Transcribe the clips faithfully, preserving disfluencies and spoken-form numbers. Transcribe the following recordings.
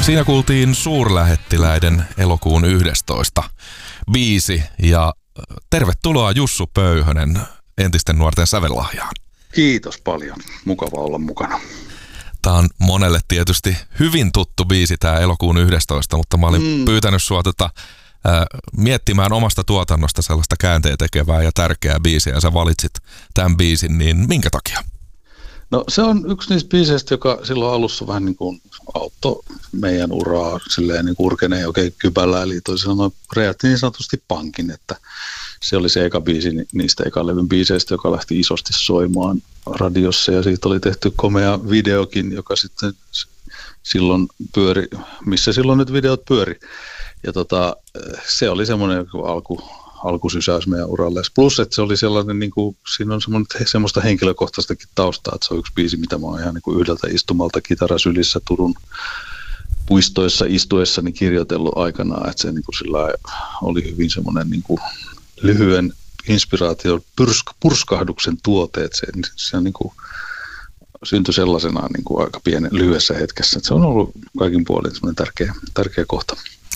Siinä kuultiin Suurlähettiläiden elokuun yhdestoista biisi ja tervetuloa Jussu Pöyhönen Entisten nuorten sävellahjaan. Kiitos paljon. Mukava olla mukana. Tämä on monelle tietysti hyvin tuttu biisi tämä elokuun yhdestoista, mutta mä olin mm. pyytänyt sua tota, ää, miettimään omasta tuotannosta sellaista käänteen tekevää ja tärkeää biisiä ja sä valitsit tämän biisin, niin minkä takia? No se on yksi niistä biiseistä, joka silloin alussa vähän niin kuin auttoi meidän uraa silleen niin kuin urkeneen oikein kypällä, eli toisin sanoen räjähti niin sanotusti pankin, että se oli se eka biisi niistä ekan levyn biiseistä, joka lähti isosti soimaan radiossa ja siitä oli tehty komea videokin, joka sitten silloin pyöri, missä silloin nyt videot pyöri. Ja tota, se oli semmoinen alku, alkusysäys meidän uralle. Plus, että se oli sellainen, niin kuin, siinä on semmoista henkilökohtaistakin taustaa, että se on yksi biisi, mitä mä oon ihan niin kuin yhdeltä istumalta kitarasylissä Turun puistoissa istuessani kirjoitellut aikanaan, että se niin kuin sillä oli hyvin semmoinen niin kuin lyhyen inspiraation pyrsk- purskahduksen tuote, että se, se niin kuin syntyi sellaisenaan niin kuin aika pienen lyhyessä hetkessä. Että se on ollut kaikin puolin semmoinen tärkeä, tärkeä kohta.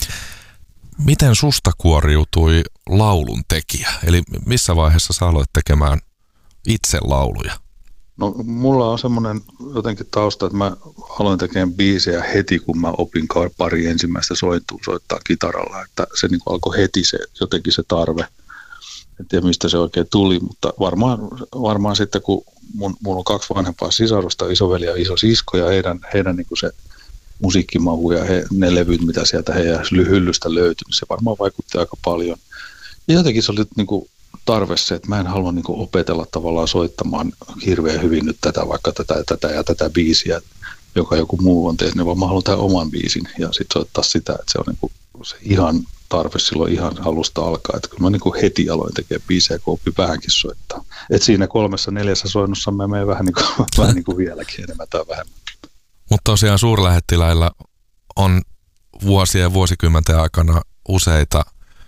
Miten susta kuoriutui laulun tekijä? Eli missä vaiheessa sä aloit tekemään itse lauluja? No mulla on semmoinen jotenkin tausta, että mä aloin tekemään biisejä heti, kun mä opin pari ensimmäistä sointua soittaa kitaralla. Että se niin kuin alkoi heti se, jotenkin se tarve. En tiedä, mistä se oikein tuli, mutta varmaan, varmaan sitten, kun mun, mun on kaksi vanhempaa sisarusta, isoveli ja isosisko, ja heidän, heidän niin kuin se musiikkimahu ja he, ne levyt, mitä sieltä heidän hyllystä löytyi, niin se varmaan vaikutti aika paljon. Ja jotenkin se oli niin kuin tarve se, että mä en halua niin kuin opetella tavallaan soittamaan hirveän hyvin nyt tätä, vaikka tätä ja tätä ja tätä biisiä, joka joku muu on tehnyt, vaan mä haluan tehdä oman biisin ja sitten soittaa sitä, että se on niin kuin se ihan tarve silloin ihan alusta alkaa, että kyllä mä niin kuin heti aloin tekemään biisejä, kun opin vähänkin soittaa. Et siinä kolmessa neljässä soinnussa mä menen vähän niin kuin, vähän niin kuin vieläkin enemmän tai vähemmän. Mutta tosiaan Suurlähettiläillä on vuosien ja vuosikymmenten aikana useita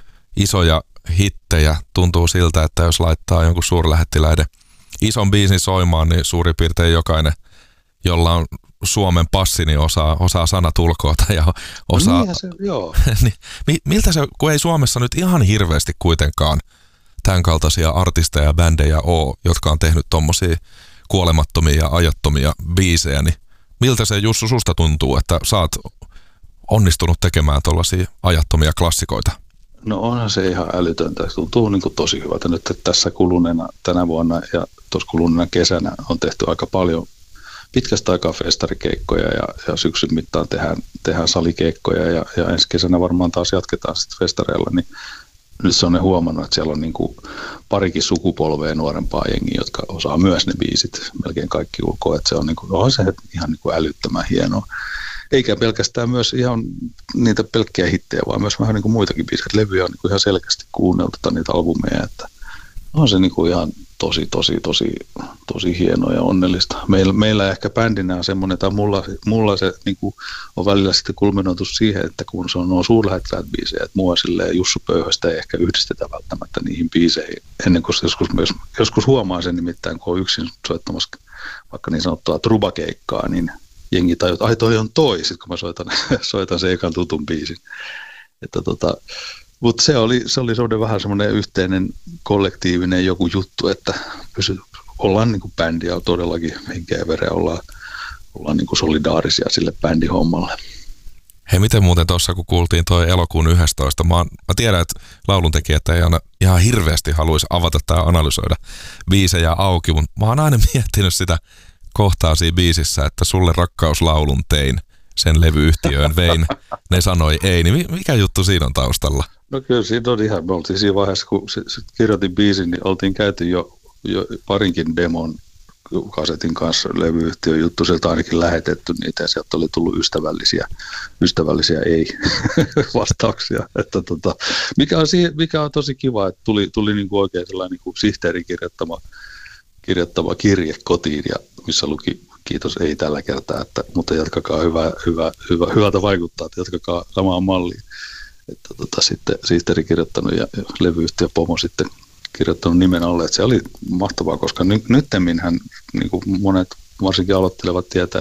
isoja hittejä. Tuntuu siltä, että jos laittaa jonkun Suurlähettiläiden ison biisin soimaan, niin suurin piirtein jokainen, jolla on Suomen passi, niin osaa, osaa sanat ulkoota ja osaa... No se, joo. niin, miltä se, kun ei Suomessa nyt ihan hirveästi kuitenkaan tämän kaltaisia artisteja ja bändejä ole, jotka on tehnyt tommosia kuolemattomia ja ajattomia biisejä, niin miltä se Jussu susta tuntuu, että sä oot onnistunut tekemään tuollaisia ajattomia klassikoita? No onhan se ihan älytöntä. Se tuntuu niin kuin tosi hyvältä. Nyt tässä kuluneena tänä vuonna ja tuossa kuluneena kesänä on tehty aika paljon pitkästä aikaa festarikeikkoja ja, ja syksyn mittaan tehdään, tehdään salikeikkoja ja, ja ensi kesänä varmaan taas jatketaan sitten festareilla. Niin nyt se on ne huomannut, että siellä on niin kuin parikin sukupolvea nuorempaa jengiä, jotka osaa myös ne biisit melkein kaikki ulkoa. Että se on, niin kuin, on se ihan niin kuin älyttömän hienoa. Eikä pelkästään myös ihan niitä pelkkiä hittejä, vaan myös vähän niin kuin muitakin biisejä. Levyjä on niin kuin ihan selkeästi kuunneltu tai niitä albumeja, että on se niin kuin ihan tosi, tosi, tosi, tosi hienoa ja onnellista. Meillä, meillä ehkä bändinä on semmoinen, tai mulla, mulla se niin kuin on välillä sitten kulminoitu siihen, että kun se on nuo Suurlähettiläät biisejä, että mua silleen Jussu Pöyhöstä ei ehkä yhdistetä välttämättä niihin biiseihin, ennen kuin joskus, joskus huomaa sen nimittäin, kun on yksin soittamassa vaikka niin sanottua trubakeikkaa, niin jengi tajuu, että ai toi on toi, sit kun mä soitan, soitan sen ekan tutun biisin. Että tota, mutta se oli, se oli semmoinen vähän semmoinen yhteinen kollektiivinen joku juttu, että pysy, ollaan niin kuin bändiä todellakin henkeä ja vereä, ollaan, ollaan niin kuin solidaarisia sille bändihommalle. Hei, miten muuten tuossa, kun kuultiin toi elokuun yhdestoista, mä, mä tiedän, että lauluntekijät ei aina ihan hirveästi haluaisi avata tai analysoida biisejä auki, mutta mä oon aina miettinyt sitä kohtaa siinä biisissä, että sulle rakkauslaulun tein, sen levyyhtiöön vein, ne sanoi ei, niin mikä juttu siinä on taustalla? No kyllä siinä on ihan, me oltiin siinä vaiheessa, kun sit, sit kirjoitin biisin, niin oltiin käyty jo, jo parinkin demon kasetin kanssa levyyhtiön juttu, sieltä ainakin lähetetty niitä ja sieltä oli tullut ystävällisiä, ystävällisiä ei-vastauksia. Että tota, mikä, on siihen, mikä on tosi kiva, että tuli, tuli niinku oikein sellainen niinku sihteerin kirjoittama, kirjoittama kirje kotiin, ja missä luki kiitos ei tällä kertaa, että, mutta jatkakaa hyvä, hyvä, hyvä, hyvältä vaikuttaa, että jatkakaa samaan malliin. Että tota, sitten sihteeri kirjoittanut ja, ja levyyhtiö Pomo sitten kirjoittanut nimen alle, että se oli mahtavaa, koska ny, nyttemminhän niin kuin monet varsinkin aloittelevat tietää, että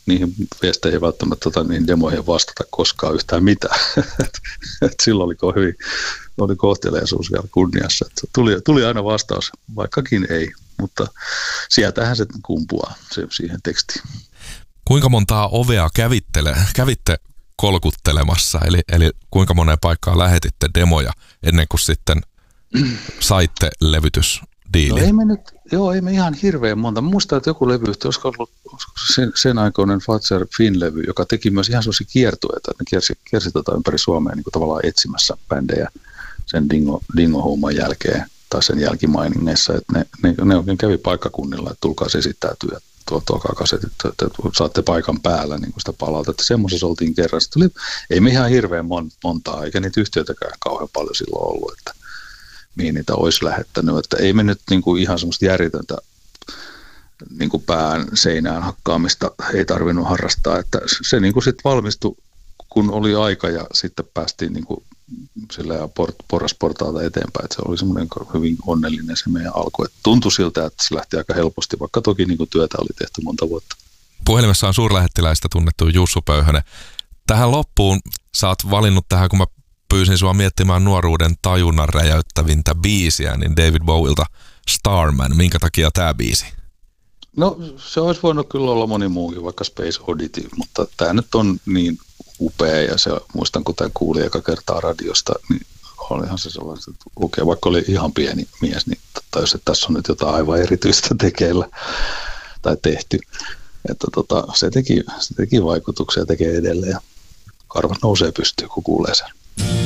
niihin viesteihin välttämättä tota, niihin demoihin vastata koskaan yhtään mitään. Et silloin oli, hyvin, oli kohteliaisuus vielä kunniassa. Et tuli, tuli aina vastaus, vaikkakin ei, mutta sieltähän se kumpuaa se, siihen tekstiin. Kuinka montaa ovea kävittele, kävitte kolkuttelemassa, eli, eli kuinka moneen paikkaan lähetitte demoja ennen kuin sitten saitte levytysdiilin? No ei me nyt, joo, ei me ihan hirveän monta. Muistan, että joku levyyhtiö, olisiko ollut sen, sen aikoinen Fatser Finn-levy, joka teki myös ihan sellaisia kiertueita, että ne kiersi, kiersi tota ympäri Suomea niin kuin tavallaan etsimässä bändejä sen Dingo, Dingo-homman jälkeen tai sen jälkimainingeissa, että ne, ne, ne oikein kävi paikkakunnilla, että tulkaa esittäytyä. Tuokaa kasetit, että saatte paikan päällä niin sitä palautetta. Semmoisessa oltiin kerran. Tuli, ei me ihan hirveän montaa, eikä niitä yhtiöitäkään kauhean paljon silloin ollut, että mihin niitä olisi lähettänyt. Että ei me nyt niin kuin ihan semmoista järjetöntä niin kuin pään seinään hakkaamista ei tarvinnut harrastaa. Että se niin kuin sitten valmistui, kun oli aika ja sitten päästiin niin kuin sillä ja port, porrasportaalta eteenpäin, että se oli semmoinen hyvin onnellinen se meidän alku. Että tuntui siltä, että se lähti aika helposti, vaikka toki niin kuin työtä oli tehty monta vuotta. Puhelimessa on suurlähettiläistä tunnettu Jussu Pöyhönen. Tähän loppuun sä oot valinnut tähän, kun mä pyysin sua miettimään nuoruuden tajunnan räjäyttävintä biisiä, niin David Bowilta Starman. Minkä takia tää biisi? No se olisi voinut kyllä olla moni muukin, vaikka Space Oddity, mutta tämä nyt on niin upea ja se, muistan kun tämä kuuli eka kertaa radiosta, niin olihan se sellainen, että lukee, vaikka oli ihan pieni mies, niin tajus, että tässä on nyt jotain aivan erityistä tekeillä tai tehty. Että tota, se, teki, se teki vaikutuksia ja tekee edelleen ja karvat nousee pystyyn, kun kuulee sen.